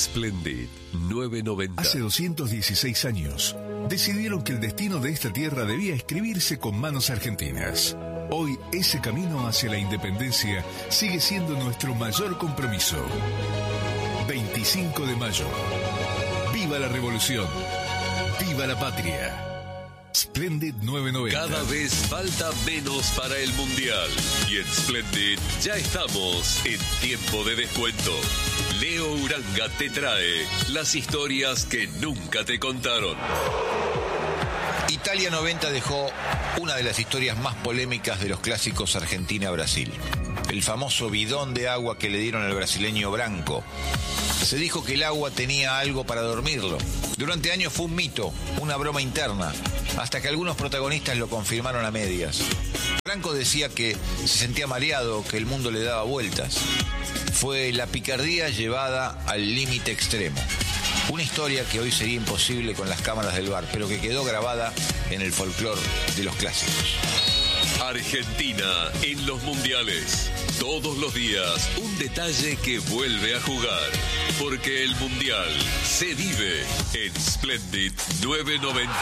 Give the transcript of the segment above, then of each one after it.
Splendid 990. Hace 216 años, decidieron que el destino de esta tierra debía escribirse con manos argentinas. Hoy, ese camino hacia la independencia sigue siendo nuestro mayor compromiso. 25 de mayo. ¡Viva la revolución! ¡Viva la patria! Splendid 990. Cada vez falta menos para el Mundial. Y en Splendid ya estamos en tiempo de descuento. Leo Uranga te trae las historias que nunca te contaron. Italia 90 dejó una de las historias más polémicas de los clásicos Argentina-Brasil. El famoso bidón de agua que le dieron al brasileño Branco. Se dijo que el agua tenía algo para dormirlo. Durante años fue un mito, una broma interna, hasta que algunos protagonistas lo confirmaron a medias. Branco decía que se sentía mareado, que el mundo le daba vueltas. Fue la picardía llevada al límite extremo. Una historia que hoy sería imposible con las cámaras del VAR, pero que quedó grabada en el folclore de los clásicos. Argentina en los mundiales. Todos los días un detalle que vuelve a jugar. Porque el mundial se vive en Splendid 990.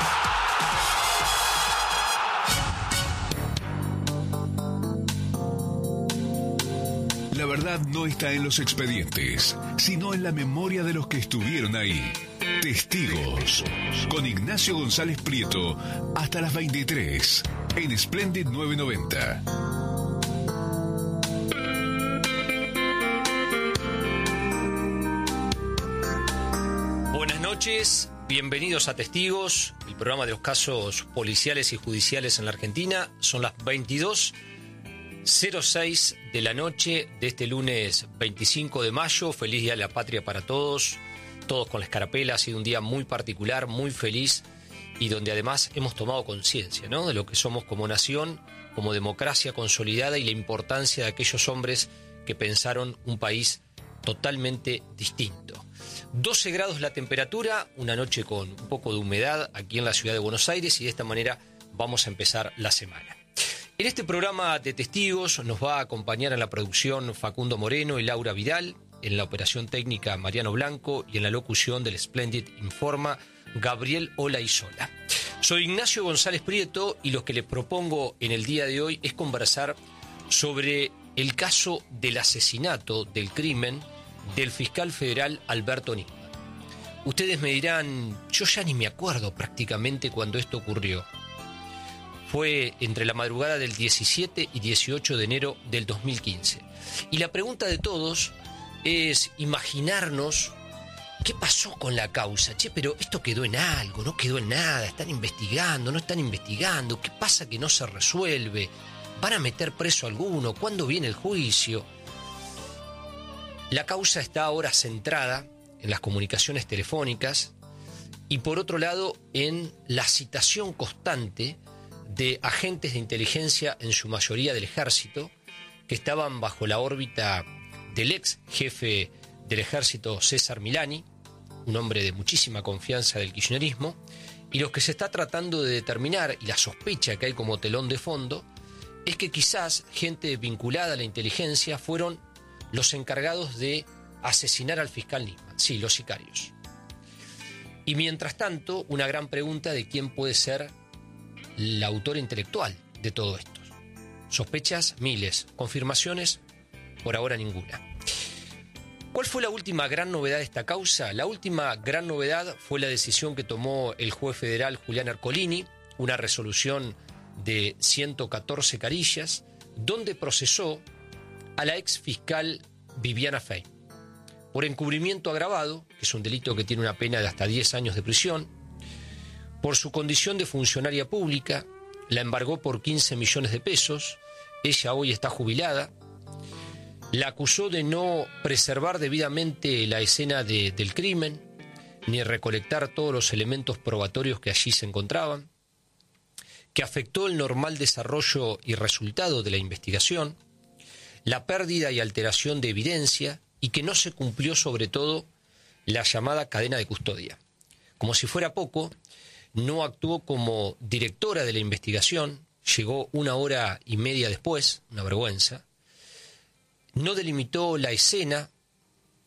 La verdad no está en los expedientes, sino en la memoria de los que estuvieron ahí. Testigos. Con Ignacio González Prieto, hasta las 23, en Splendid 990. Buenas noches, bienvenidos a Testigos, el programa de los casos policiales y judiciales en la Argentina. Son las 22:06 de la noche de este lunes 25 de mayo. Feliz Día de la Patria para todos con la escarapela. Ha sido un día muy particular, muy feliz, y donde además hemos tomado conciencia, ¿no?, de lo que somos como nación, como democracia consolidada, y la importancia de aquellos hombres que pensaron un país totalmente distinto. 12 grados la temperatura, una noche con un poco de humedad aquí en la ciudad de Buenos Aires, y de esta manera vamos a empezar la semana. En este programa de Testigos nos va a acompañar en la producción Facundo Moreno y Laura Vidal, en la operación técnica Mariano Blanco, y en la locución del Splendid Informa Gabriel Olaizola. Soy Ignacio González Prieto, y lo que les propongo en el día de hoy es conversar sobre el caso del asesinato, del crimen del fiscal federal Alberto Nisman. Ustedes me dirán, yo ya ni me acuerdo prácticamente cuando esto ocurrió. Fue entre la madrugada del 17 y 18 de enero del 2015. Y la pregunta de todos es imaginarnos qué pasó con la causa. Che, pero esto quedó en algo, no quedó en nada, están investigando, no están investigando, ¿qué pasa que no se resuelve? ¿Van a meter preso a alguno? ¿Cuándo viene el juicio? La causa está ahora centrada en las comunicaciones telefónicas y, por otro lado, en la citación constante de agentes de inteligencia, en su mayoría del ejército, que estaban bajo la órbita del ex jefe del ejército César Milani, un hombre de muchísima confianza del kirchnerismo, y lo que se está tratando de determinar, y la sospecha que hay como telón de fondo, es que quizás gente vinculada a la inteligencia fueron los encargados de asesinar al fiscal Nisman, sí, los sicarios. Y mientras tanto, una gran pregunta de quién puede ser el autor intelectual de todo esto. Sospechas, miles. Confirmaciones, por ahora ninguna. ¿Cuál fue la última gran novedad de esta causa? La última gran novedad fue la decisión que tomó el juez federal Julián Ercolini, una resolución de 114 carillas, donde procesó a la ex fiscal Viviana Fey por encubrimiento agravado, que es un delito que tiene una pena de hasta 10 años de prisión. Por su condición de funcionaria pública, la embargó por 15 millones de pesos. Ella hoy está jubilada. La acusó de no preservar debidamente la escena del crimen, ni recolectar todos los elementos probatorios que allí se encontraban, que afectó el normal desarrollo y resultado de la investigación, la pérdida y alteración de evidencia, y que no se cumplió sobre todo la llamada cadena de custodia. Como si fuera poco, no actuó como directora de la investigación, llegó 1 hora y media después, una vergüenza. No delimitó la escena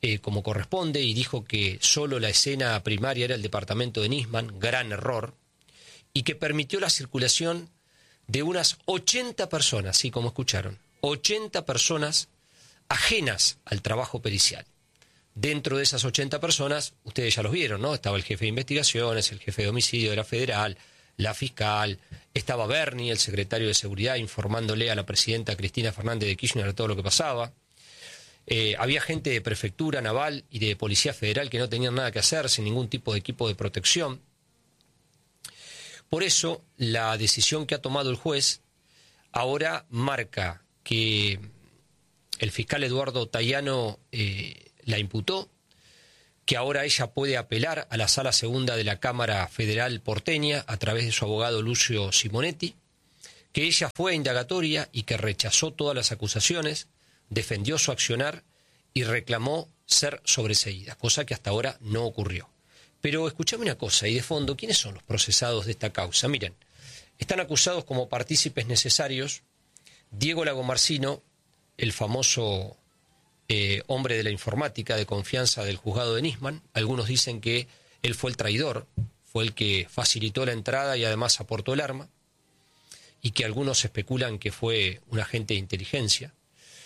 como corresponde y dijo que solo la escena primaria era el departamento de Nisman, gran error, y que permitió la circulación de unas 80 personas, sí, como escucharon, 80 personas ajenas al trabajo pericial. Dentro de esas 80 personas, ustedes ya los vieron, ¿no? Estaba el jefe de investigaciones, el jefe de homicidio de la Federal, la fiscal, estaba Bernie, el secretario de Seguridad, informándole a la presidenta Cristina Fernández de Kirchner de todo lo que pasaba. Había gente de Prefectura Naval y de Policía Federal que no tenían nada que hacer, sin ningún tipo de equipo de protección. Por eso, la decisión que ha tomado el juez ahora marca que el fiscal Eduardo Tayano la imputó, que ahora ella puede apelar a la Sala Segunda de la Cámara Federal porteña a través de su abogado Lucio Simonetti, que ella fue a indagatoria y que rechazó todas las acusaciones, defendió su accionar y reclamó ser sobreseída, cosa que hasta ahora no ocurrió. Pero escuchame una cosa, y de fondo, ¿quiénes son los procesados de esta causa? Miren, están acusados como partícipes necesarios Diego Lagomarsino, el famoso hombre de la informática de confianza del juzgado de Nisman. Algunos dicen que él fue el traidor, fue el que facilitó la entrada y además aportó el arma, y que algunos especulan que fue un agente de inteligencia.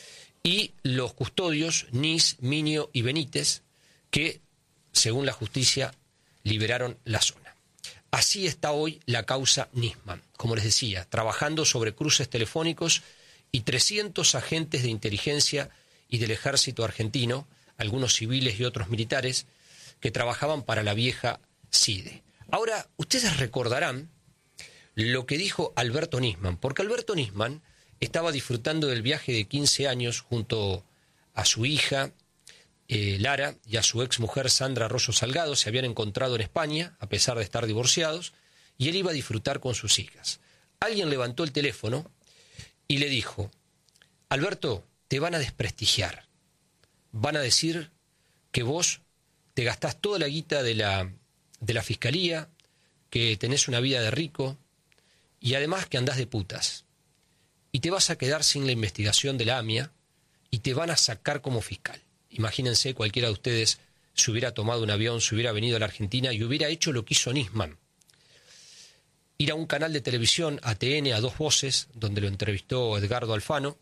Y los custodios Nis, Minio y Benítez, que, según la justicia, liberaron la zona. Así está hoy la causa Nisman, como les decía, trabajando sobre cruces telefónicos y 300 agentes de inteligencia y del ejército argentino, algunos civiles y otros militares, que trabajaban para la vieja CIDE. Ahora, ustedes recordarán lo que dijo Alberto Nisman, porque Alberto Nisman estaba disfrutando del viaje de 15 años junto a su hija Lara y a su exmujer Sandra Arroyo Salgado. Se habían encontrado en España, a pesar de estar divorciados, y él iba a disfrutar con sus hijas. Alguien levantó el teléfono y le dijo: Alberto, te van a desprestigiar, van a decir que vos te gastás toda la guita de la fiscalía, que tenés una vida de rico y además que andás de putas. Y te vas a quedar sin la investigación de la AMIA y te van a sacar como fiscal. Imagínense, cualquiera de ustedes se hubiera tomado un avión, se hubiera venido a la Argentina y hubiera hecho lo que hizo Nisman. Ir a un canal de televisión, ATN, a Dos Voces, donde lo entrevistó Edgardo Alfano,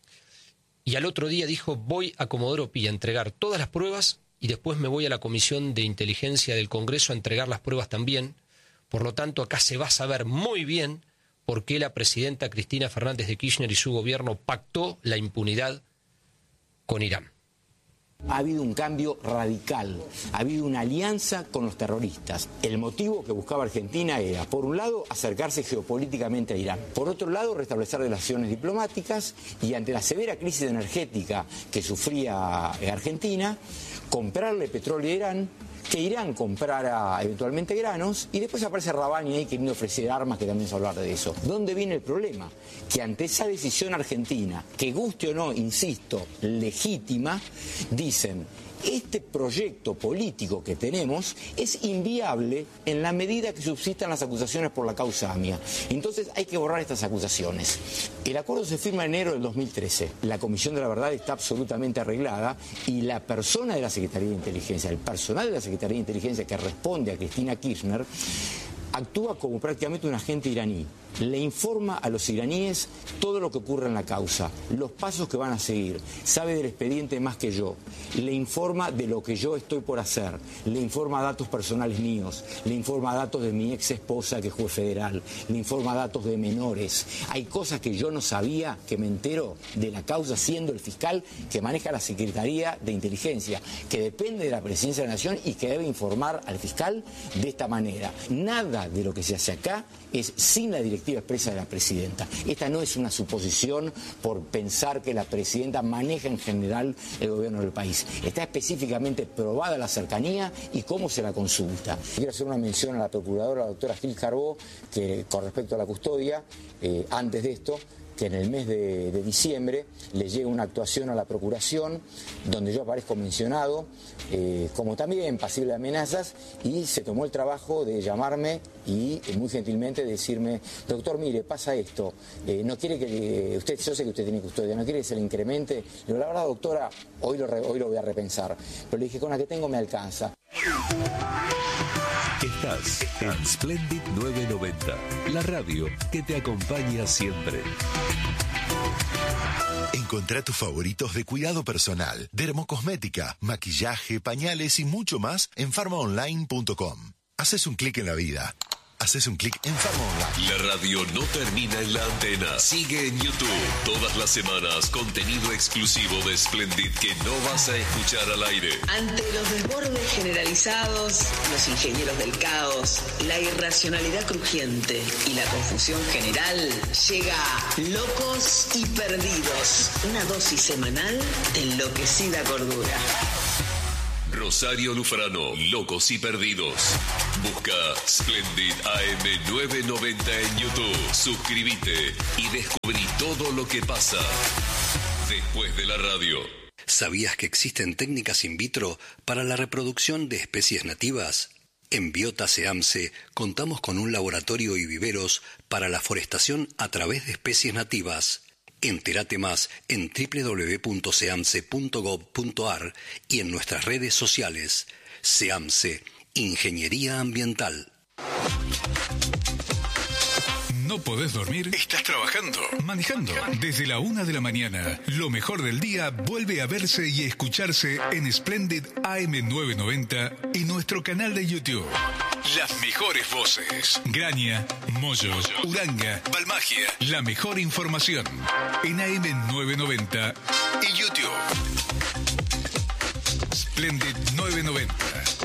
y al otro día dijo: voy a Comodoro Pi a entregar todas las pruebas y después me voy a la Comisión de Inteligencia del Congreso a entregar las pruebas también. Por lo tanto, acá se va a saber muy bien por qué la presidenta Cristina Fernández de Kirchner y su gobierno pactó la impunidad con Irán. Ha habido un cambio radical, ha habido una alianza con los terroristas. El motivo que buscaba Argentina era, por un lado, acercarse geopolíticamente a Irán. Por otro lado, restablecer relaciones diplomáticas y, ante la severa crisis energética que sufría Argentina, comprarle petróleo a Irán, que Irán comprara eventualmente granos, y después aparece Rabani ahí queriendo ofrecer armas, que también se va a hablar de eso. ¿Dónde viene el problema? Que ante esa decisión argentina, que guste o no, insisto, legítima, dicen: este proyecto político que tenemos es inviable en la medida que subsistan las acusaciones por la causa AMIA. Entonces hay que borrar estas acusaciones. El acuerdo se firma en enero del 2013. La Comisión de la Verdad está absolutamente arreglada y la persona de la Secretaría de Inteligencia, el personal de la Secretaría de Inteligencia que responde a Cristina Kirchner, actúa como prácticamente un agente iraní. Le informa a los iraníes todo lo que ocurre en la causa, los pasos que van a seguir, sabe del expediente más que yo, le informa de lo que yo estoy por hacer, le informa datos personales míos, le informa datos de mi ex esposa que es juez federal, le informa datos de menores. Hay cosas que yo no sabía, que me entero de la causa siendo el fiscal que maneja la Secretaría de Inteligencia, que depende de la Presidencia de la Nación y que debe informar al fiscal de esta manera. Nada de lo que se hace acá es sin la directiva expresa de la presidenta. Esta no es una suposición por pensar que la presidenta maneja en general el gobierno del país. Está específicamente probada la cercanía y cómo se la consulta. Quiero hacer una mención a la procuradora, la doctora Gil Carbó, que con respecto a la custodia, antes de esto, que en el mes de diciembre le llega una actuación a la Procuración donde yo aparezco mencionado como también pasible de amenazas, y se tomó el trabajo de llamarme y muy gentilmente decirme: doctor, mire, pasa esto, no quiere que usted, yo sé que usted tiene custodia, no quiere que se le incremente. Le digo: la verdad, doctora, hoy lo voy a repensar, pero le dije: con la que tengo me alcanza. Estás en Splendid 990, la radio que te acompaña siempre. Encontrá tus favoritos de cuidado personal, dermocosmética, maquillaje, pañales y mucho más en farmaonline.com. Haces un clic en la vida. Haces un clic en Farma Online. La radio no termina en la antena. Sigue en YouTube. Todas las semanas, contenido exclusivo de Splendid que no vas a escuchar al aire. Ante los desbordes generalizados, los ingenieros del caos, la irracionalidad crujiente y la confusión general, llega Locos y Perdidos. Una dosis semanal de enloquecida cordura. Rosario Lufrano, Locos y Perdidos. Busca Splendid AM 990 en YouTube. Suscríbete y descubrí todo lo que pasa después de la radio. ¿Sabías que existen técnicas in vitro para la reproducción de especies nativas? En Biota SEAMSE contamos con un laboratorio y viveros para la forestación a través de especies nativas. Entérate más en www.seamse.gov.ar y en nuestras redes sociales. SEAMSE, Ingeniería Ambiental. ¿No podés dormir? ¿Estás trabajando? ¿Manejando? Desde la 1 de la mañana, lo mejor del día vuelve a verse y escucharse en Splendid AM 990 y nuestro canal de YouTube. Las mejores voces. Graña, Moyo, Uranga, Balmagia. La mejor información en AM 990 y YouTube. Splendid 990.